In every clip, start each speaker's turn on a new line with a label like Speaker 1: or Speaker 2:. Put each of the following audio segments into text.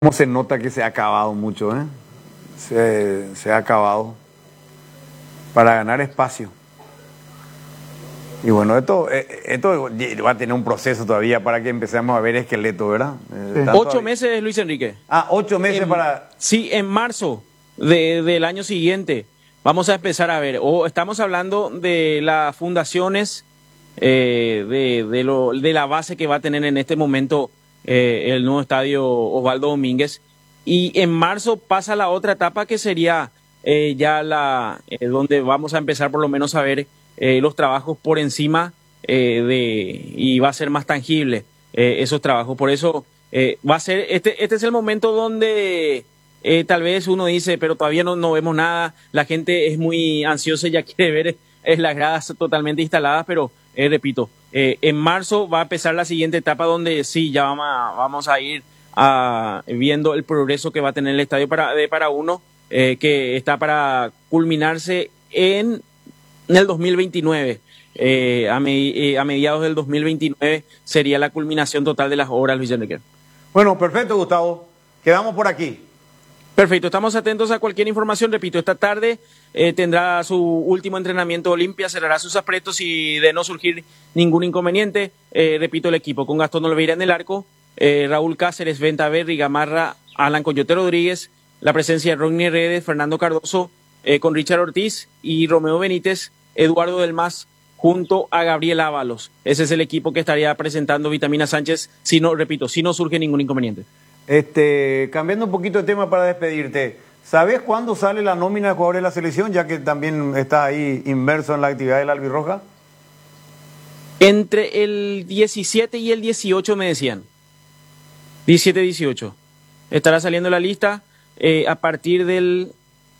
Speaker 1: ¿Cómo se nota que se ha acabado mucho, eh? Se ha acabado para ganar espacio. Y bueno, esto va a tener un proceso todavía para que empecemos a ver esqueleto, ¿verdad?
Speaker 2: Sí. 8 meses, Luis Enrique.
Speaker 1: 8 meses para...
Speaker 2: Sí, en marzo del año siguiente vamos a empezar a ver, o estamos hablando de las fundaciones, de la base que va a tener en este momento el nuevo estadio Osvaldo Domínguez, y en marzo pasa la otra etapa que sería donde vamos a empezar por lo menos a ver los trabajos por encima y va a ser más tangible esos trabajos. Por eso va a ser este es el momento donde tal vez uno dice, pero todavía no vemos nada, la gente es muy ansiosa y ya quiere ver las gradas totalmente instaladas, pero repito, en marzo va a empezar la siguiente etapa donde sí, ya vamos a ir viendo el progreso que va a tener el estadio para uno, que está para culminarse en el 2029. A mediados del 2029 sería la culminación total de las obras, Luis Enrique.
Speaker 1: Bueno, perfecto, Gustavo. Quedamos por aquí.
Speaker 2: Perfecto, estamos atentos a cualquier información. Repito, esta tarde tendrá su último entrenamiento Olimpia, cerrará sus apretos y de no surgir ningún inconveniente, repito, el equipo con Gastón Olveira en el arco, Raúl Cáceres, Venta Berry, Gamarra, Alan Coyote Rodríguez, la presencia de Rodney Redes, Fernando Cardoso, con Richard Ortiz y Romeo Benítez, Eduardo Del Mas, junto a Gabriel Ábalos. Ese es el equipo que estaría presentando Vitamina Sánchez, si no surge ningún inconveniente.
Speaker 1: Cambiando un poquito de tema para despedirte, ¿sabes cuándo sale la nómina de jugadores de la selección, ya que también está ahí inmerso en la actividad del albirroja?
Speaker 2: Entre el 17 y el 18 me decían. 17-18. Estará saliendo la lista a partir del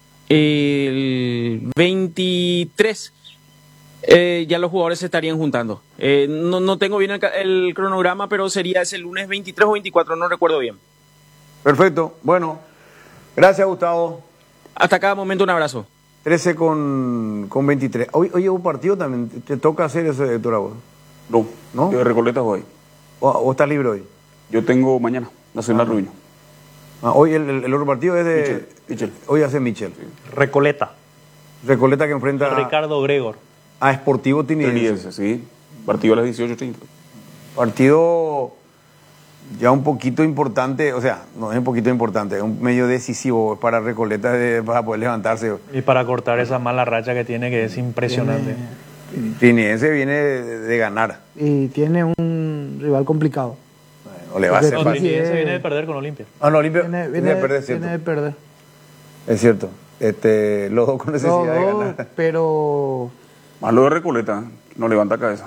Speaker 2: 23. Ya los jugadores se estarían juntando. No tengo bien el cronograma, pero sería ese lunes 23 o 24, no recuerdo bien.
Speaker 1: Perfecto. Bueno, gracias, Gustavo.
Speaker 2: Hasta cada momento, un abrazo.
Speaker 1: 13 con 23. Hoy hubo partido también. ¿Te toca hacer eso, Héctor, a vos?
Speaker 3: No. Yo de Recoleta hoy.
Speaker 1: ¿O estás libre hoy?
Speaker 3: Yo tengo mañana, Nacional Ruiño.
Speaker 1: Hoy el otro partido es de...
Speaker 3: Michel.
Speaker 1: Hoy hace Michel. Sí.
Speaker 4: Recoleta
Speaker 1: Recoleta que enfrenta
Speaker 4: Ricardo Gregor
Speaker 1: a Sportivo Tiniense.
Speaker 3: Sí. Partido a las 18:30.
Speaker 1: Partido ya un poquito importante, o sea, no es un poquito importante, es un medio decisivo para Recoleta para poder levantarse.
Speaker 4: Y para cortar esa mala racha que tiene, que es impresionante.
Speaker 1: Tiniense viene de ganar.
Speaker 5: Y tiene un rival complicado.
Speaker 1: No le va a hacer fácil.
Speaker 4: Tiniense viene de perder con Olimpia.
Speaker 1: No, Olimpia viene de perder, ¿cierto?
Speaker 5: Viene de perder.
Speaker 1: Es cierto. Los dos con necesidad de ganar.
Speaker 5: Pero...
Speaker 3: Más lo de Recoleta, no levanta cabeza.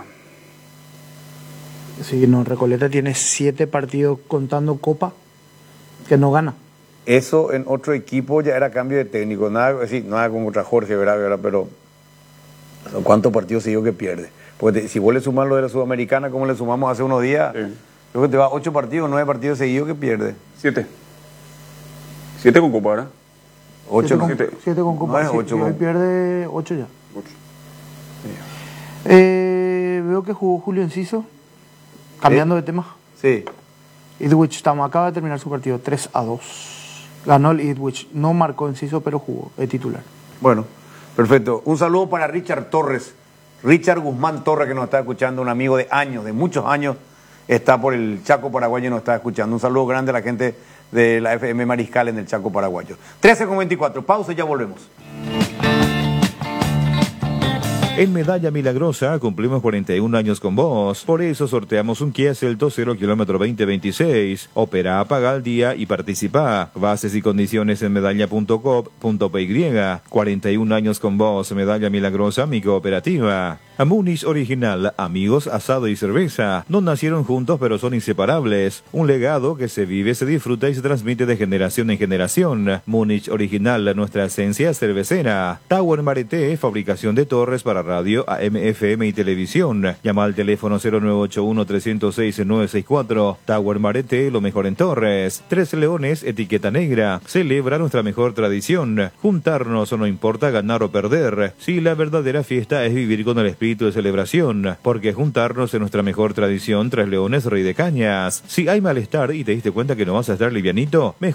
Speaker 5: Sí, no, Recoleta tiene 7 partidos contando Copa que no gana.
Speaker 1: Eso en otro equipo ya era cambio de técnico, nada como contra Jorge, ¿verdad? Pero ¿cuántos partidos seguidos que pierde? Porque si vos le sumás lo de la Sudamericana, como le sumamos hace unos días, creo que te va 8 partidos, 9 partidos seguidos que pierde.
Speaker 3: 7 con Copa, ¿verdad?
Speaker 5: 8 con Copa,
Speaker 1: no, 8
Speaker 5: hoy pierde 8 ya.
Speaker 3: 8.
Speaker 5: Veo que jugó Julio Enciso. Cambiando de tema.
Speaker 1: Sí.
Speaker 5: Ipswich acaba de terminar su partido 3-2. Ganó el Ipswich. No marcó Enciso, pero jugó de titular.
Speaker 1: Bueno, perfecto. Un saludo para Richard Torres. Richard Guzmán Torres, que nos está escuchando, un amigo de años, de muchos años, está por el Chaco Paraguayo y nos está escuchando. Un saludo grande a la gente de la FM Mariscal en el Chaco Paraguayo. 13:24. Pausa y ya volvemos.
Speaker 6: En Medalla Milagrosa cumplimos 41 años con vos. Por eso sorteamos un Kia Celtos 0 kilómetro 2026. Opera, paga al día y participa. Bases y condiciones en medalla.com.py. 41 años con vos. Medalla Milagrosa, mi cooperativa. Múnich Original, amigos, asado y cerveza. No nacieron juntos, pero son inseparables. Un legado que se vive, se disfruta y se transmite de generación en generación. Múnich Original, nuestra esencia cervecera. Tower Marete, fabricación de torres para radio, AM, FM y televisión. Llama al teléfono 0981-306-964. Tower Marete, lo mejor en torres. Tres Leones, etiqueta negra. Celebra nuestra mejor tradición. Juntarnos, no importa ganar o perder. Si la verdadera fiesta es vivir con el espíritu espíritu de celebración, porque juntarnos es nuestra mejor tradición. Tres Leones, Rey de Cañas. Si hay malestar y te diste cuenta que no vas a estar livianito, mejor